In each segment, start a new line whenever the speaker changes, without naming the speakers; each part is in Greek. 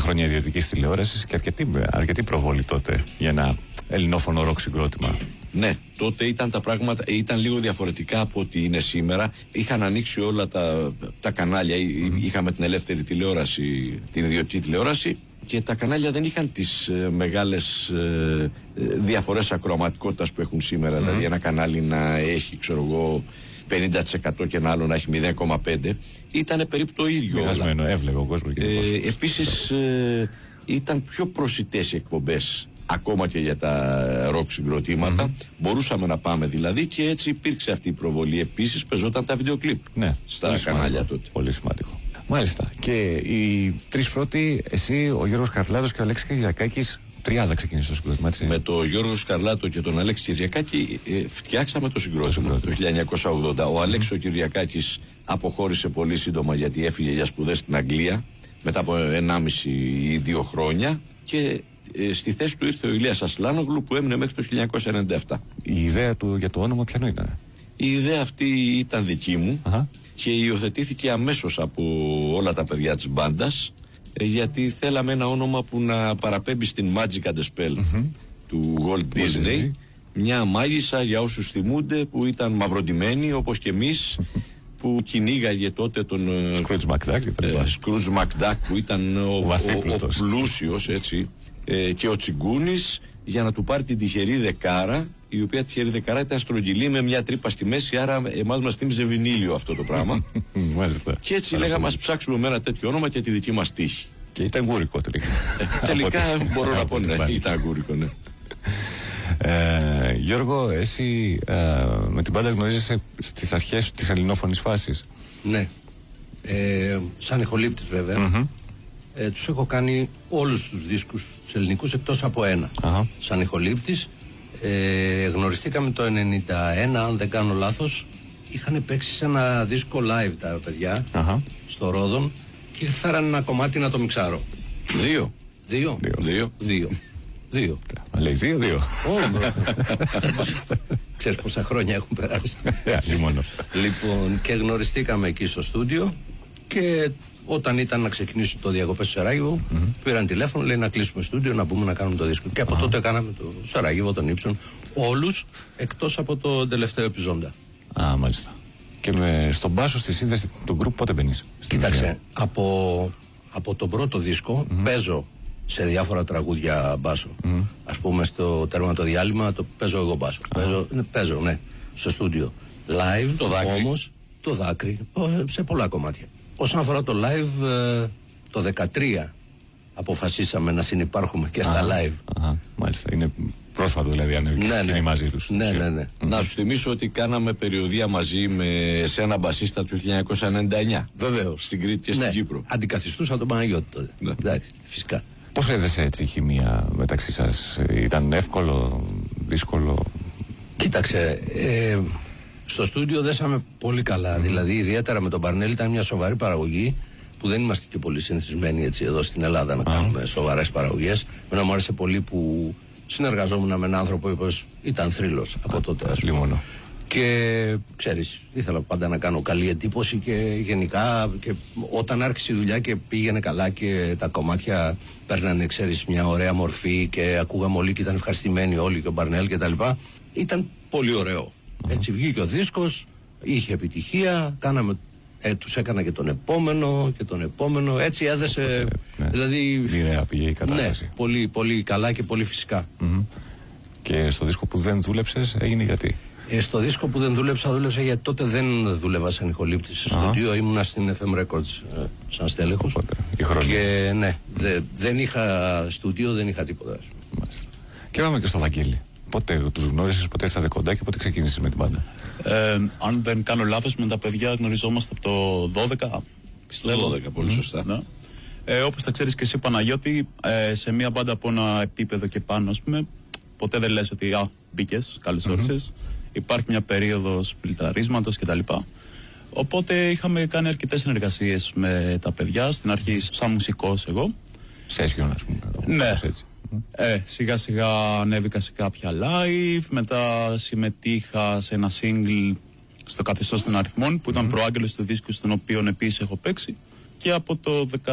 χρόνια ιδιωτικής τηλεόρασης και αρκετή προβολή τότε για ένα ελληνόφωνο ροκ συγκρότημα.
Ναι, τότε ήταν τα πράγματα, ήταν λίγο διαφορετικά από ό,τι είναι σήμερα. Είχαν ανοίξει όλα τα κανάλια. Είχαμε την ελεύθερη τηλεόραση, την ιδιωτική τηλεόραση, και τα κανάλια δεν είχαν τις μεγάλες διαφορές ακροαματικότητας που έχουν σήμερα. Δηλαδή ένα κανάλι να έχει, ξέρω εγώ, 50% και ένα άλλο να έχει 0,5%. Ήτανε περίπου το ίδιο.
Μοιρασμένο, έβλεπε ο κόσμος.
Επίσης ήταν πιο προσιτές οι εκπομπές, ακόμα και για τα ροκ συγκροτήματα. Μπορούσαμε να πάμε δηλαδή, και έτσι υπήρξε αυτή η προβολή. Επίσης παίζονταν τα βίντεο κλιπ στα κανάλια τότε.
Πολύ σημαντικό. Μάλιστα. Και οι τρεις πρώτοι, εσύ, ο Γιώργος Καρλάτος και ο Αλέξης Κυριακάκης, τριάδα ξεκίνησε το συγκρότημα, έτσι.
Με τον Γιώργο Σκαρλάτο και τον Αλέξη Κυριακάκη φτιάξαμε το συγκρότημα το 1980. Ο Αλέξης ο Κυριακάκης αποχώρησε πολύ σύντομα, γιατί έφυγε για σπουδές στην Αγγλία μετά από 1,5 ή 2 χρόνια, και στη θέση του ήρθε ο Ηλίας Ασλάνογλου, που έμεινε μέχρι το 1997.
Η ιδέα του για το όνομα ποιανού ήταν?
Η ιδέα αυτή ήταν δική μου και υιοθετήθηκε αμέσως από όλα τα παιδιά της μπάντας, γιατί θέλαμε ένα όνομα που να παραπέμπει στην Magic and the Spell του Walt Disney. Μια μάγισσα, για όσους θυμούνται, που ήταν μαυροντημένη όπως και εμείς, που κυνήγαγε τότε τον Scrooge McDuck, που ήταν ο πλούσιος, έτσι, και ο Τσιγκούνης, για να του πάρει την τυχερή δεκάρα, η οποία τυχερή δεκάρα ήταν στρογγυλή με μια τρύπα στη μέση, άρα εμάς μας θύμιζε βινίλιο αυτό το πράγμα. Και έτσι λέγαμε, ας ψάξουμε με ένα τέτοιο όνομα και τη δική μας τύχη.
Και ήταν γούρικο τελικά.
Τελικά μπορώ να πω, ναι, ήταν γούρικο, ναι.
Γιώργο, εσύ με την μπάντα γνωρίζεσαι στις αρχές της ελληνόφωνης φάσης?
Ναι, σαν ηχολήπτης βέβαια. Τους έχω κάνει όλους τους δίσκους τους ελληνικούς εκτός από ένα. Σαν ηχολήπτης. Γνωριστήκαμε το 91, αν δεν κάνω λάθος. Είχαν παίξει σε ένα δίσκο live τα παιδιά στο Ρόδον και φέρανε ένα κομμάτι να το μιξάρω. Δύο.
Λέει 2-2.
Ξέρεις πόσα χρόνια έχουν περάσει. Λοιπόν, και γνωριστήκαμε εκεί στο στούντιο, και όταν ήταν να ξεκινήσει το διακοπές στο Σαράγεβο, πήραν τηλέφωνο, λέει να κλείσουμε στούντιο, να μπούμε να κάνουμε το δίσκο. Και από τότε κάναμε το Σαράγεβο, τον Ήψον, όλους εκτός από το τελευταίο επιζώντα.
Μάλιστα. Και στον μπάσο, στη σύνδεση του γκρουπ, πότε μπαίνεις?
Κοίταξε, από τον πρώτο δίσκο παίζω σε διάφορα τραγούδια μπάσο. Ας πούμε στο τέρμα το διάλειμμα το παίζω εγώ μπάσο. Παίζω, ναι, στο στούντιο. Live όμως, το δάκρυ, σε πολλά κομμάτια. Όσον αφορά το live, το 13 αποφασίσαμε να συνυπάρχουμε και στα live.
Μάλιστα, είναι πρόσφατο δηλαδή, ανέβηκε μαζί τους.
Ναι.
Να σου θυμίσω ότι κάναμε περιοδία μαζί σε ένα μπασίστα του 1999.
Βεβαίως.
Στην Κρήτη και στην Κύπρο.
Αντικαθιστούσα τον Παναγιώτη τότε. Εντάξει, φυσικά.
Πώς έδεσε έτσι η χημεία μεταξύ σας? Ήταν εύκολο, δύσκολο?
Κοίταξε, στο στούντιο δέσαμε πολύ καλά. Δηλαδή, ιδιαίτερα με τον Παρνέλη, ήταν μια σοβαρή παραγωγή, που δεν είμαστε και πολύ συνηθισμένοι έτσι εδώ στην Ελλάδα να κάνουμε σοβαρές παραγωγές. Εμένα μου άρεσε πολύ που συνεργαζόμουν με έναν άνθρωπο που ήταν θρύλος από τότε. Και ξέρεις, ήθελα πάντα να κάνω καλή εντύπωση, και γενικά, και όταν άρχισε η δουλειά και πήγαινε καλά και τα κομμάτια παίρνανε, ξέρεις, μια ωραία μορφή και ακούγαμε όλοι και ήταν ευχαριστημένοι όλοι, και ο Μπαρνέλ και τα λοιπά, ήταν πολύ ωραίο. Έτσι βγήκε ο δίσκος, είχε επιτυχία, τους έκανα και τον επόμενο, έτσι έδεσε, δηλαδή
μοιραία πήγε η κατάσταση.
Ναι, πολύ, πολύ καλά και πολύ φυσικά.
Και στο δίσκο που δεν δούλεψες έγινε γιατί?
Στο δίσκο που δεν δούλεψα γιατί τότε δεν δούλευα σαν ηχολήπτης στο στούντιο, ήμουνα στην FM Records σαν στέλεχος. Και ναι, δεν είχα στούντιο, δεν είχα τίποτα.
Και πάμε και στο Βαγγέλη. Πότε τους γνώρισες, πότε ήρθατε κοντά και πότε ξεκίνησες με την μπάντα?
Αν δεν κάνω λάθος, με τα παιδιά γνωριζόμαστε από το 12.
Πιστεύω 12, πολύ σωστά.
Ναι. Όπως θα ξέρεις και εσύ, Παναγιώτη, σε μια μπάντα από ένα επίπεδο και πάνω, ας πούμε, ποτέ δεν λες ότι μπήκες, καλώς όρισες. Υπάρχει μια περίοδος φιλτραρίσματος κτλ. Οπότε είχαμε κάνει αρκετές συνεργασίες με τα παιδιά. Στην αρχή σαν μουσικός εγώ.
Σέσιον, ας πούμε.
Ναι. Σιγά σιγά ανέβηκα σε κάποια live. Μετά συμμετείχα σε ένα single στο καθεστώς των αριθμών, που ήταν προάγγελος του δίσκου, στον οποίο επίσης έχω παίξει. Και από το 14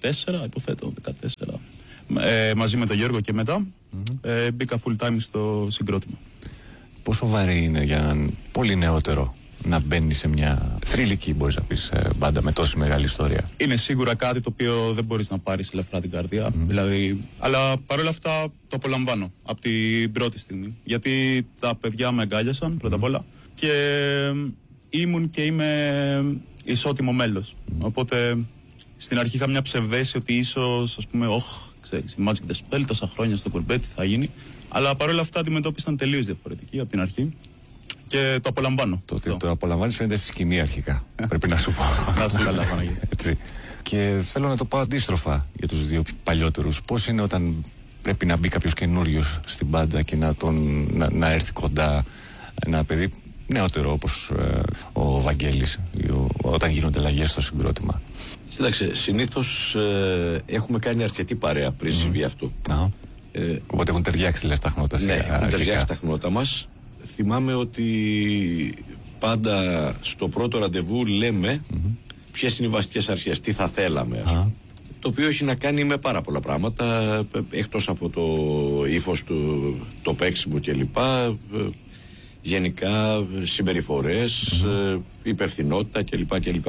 υποθέτω, 14. Μαζί με τον Γιώργο και μετά μπήκα full time στο συγκρότημα.
Πόσο βαρύ είναι για έναν πολύ νεότερο να μπαίνει σε μια θρυλική, μπορείς να πεις, μπάντα με τόση μεγάλη ιστορία?
Είναι σίγουρα κάτι το οποίο δεν μπορείς να πάρεις ελεύθερα την καρδιά. Δηλαδή, αλλά παρόλα αυτά το απολαμβάνω από την πρώτη στιγμή. Γιατί τα παιδιά με αγκάλιασαν πρώτα απ' όλα και ήμουν και είμαι ισότιμο μέλος. Οπότε στην αρχή είχα μια ψευδέση ότι ίσως, ας πούμε, ξέρεις, η Magic the Spell τόσα χρόνια στο κουρμπέ, τι θα γίνει. Αλλά παρόλα αυτά αντιμετώπισαν τελείως διαφορετική από την αρχή. Και το απολαμβάνω.
Το ότι το απολαμβάνεις φαίνεται στη σκηνή αρχικά. Πρέπει να σου πω.
Να σου καλά, Παναγία.
Έτσι. Και θέλω να το πάω αντίστροφα για τους δύο παλιότερους. Πώς είναι όταν πρέπει να μπει κάποιος καινούριος στην μπάντα και να έρθει κοντά ένα παιδί νεότερο όπως ο Βαγγέλης, όταν γίνονται αλλαγές στο συγκρότημα?
Κοίταξε, συνήθως έχουμε κάνει αρκετή παρέα πριν συμβεί αυτό.
Οπότε έχουν ταιριάξει, λες, τα χνότα.
Ναι, έχουν ταιριάξει τα χνότα μας. Θυμάμαι ότι πάντα στο πρώτο ραντεβού λέμε ποιες είναι οι βασικές αρχές, τι θα θέλαμε, το οποίο έχει να κάνει με πάρα πολλά πράγματα, εκτός από το ύφος του, το παίξιμο κλπ. Γενικά συμπεριφορές, υπευθυνότητα κλπ.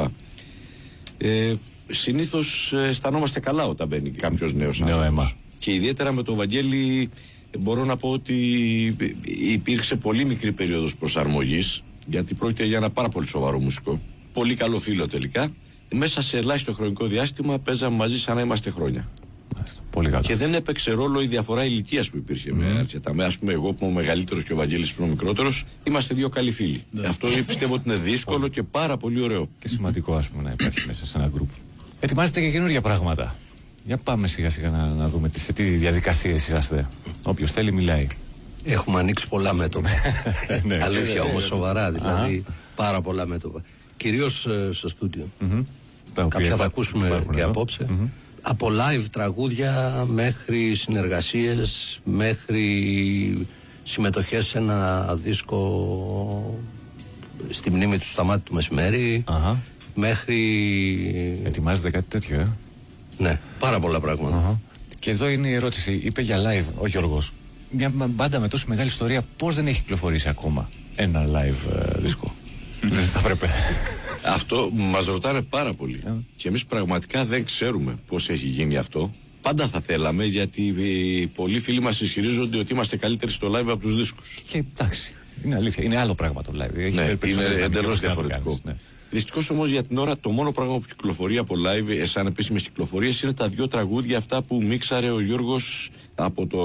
Συνήθως αισθανόμαστε καλά όταν μπαίνει κάποιος νέος άνθρωπος. Και ιδιαίτερα με τον Βαγγέλη μπορώ να πω ότι υπήρξε πολύ μικρή περίοδος προσαρμογής, γιατί πρόκειται για ένα πάρα πολύ σοβαρό μουσικό. Πολύ καλό φίλο τελικά. Μέσα σε ελάχιστο χρονικό διάστημα παίζαμε μαζί σαν να είμαστε χρόνια.
Πολύ καλό.
Και δεν έπαιξε ρόλο η διαφορά ηλικίας που υπήρχε αρκετά. Ας πούμε, εγώ που είμαι ο μεγαλύτερος και ο Βαγγέλης που είναι ο μικρότερος, είμαστε δύο καλοί φίλοι. Αυτό πιστεύω ότι είναι δύσκολο και πάρα πολύ ωραίο.
Και σημαντικό, ας πούμε, να υπάρχει μέσα σε ένα γκρουπ. Ετοιμάζετε και καινούργια πράγματα. Για πάμε σιγά σιγά να δούμε σε τι διαδικασίες είσαστε. Όποιος θέλει μιλάει.
Έχουμε ανοίξει πολλά μέτωπα. Αλήθεια όμως, σοβαρά δηλαδή. Πάρα πολλά μέτωπα. Κυρίως στο στούντιο. Κάποια θα ακούσουμε και απόψε. Από live τραγούδια μέχρι συνεργασίες, μέχρι συμμετοχές σε ένα δίσκο στη μνήμη του Σταμάτη του Μεσημέρι, μέχρι...
Ετοιμάζετε κάτι τέτοιο,
Ναι, πάρα πολλά πράγματα.
Και εδώ είναι η ερώτηση. Είπε για live ο Γιώργος. Μια μπάντα με τόση μεγάλη ιστορία, πώς δεν έχει κυκλοφορήσει ακόμα ένα live δίσκο? Δεν θα πρέπει.
Αυτό μας ρωτάνε πάρα πολύ. Και εμείς πραγματικά δεν ξέρουμε πώς έχει γίνει αυτό. Πάντα θα θέλαμε, γιατί πολλοί φίλοι μας ισχυρίζονται ότι είμαστε καλύτεροι στο live από τους δίσκους.
Και εντάξει, είναι αλήθεια. Είναι άλλο πράγμα το live.
Είναι εντελώς διαφορετικό. Δυστυχώς όμως για την ώρα το μόνο πράγμα που κυκλοφορεί από live σαν επίσημες κυκλοφορίες είναι τα δύο τραγούδια αυτά που μίξαρε ο Γιώργος από το